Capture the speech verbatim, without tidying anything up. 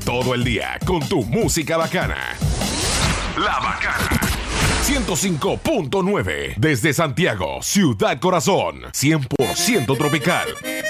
todo el día con tu música bacana. La Bacana. ciento cinco punto nueve desde Santiago, Ciudad Corazón. cien por ciento tropical.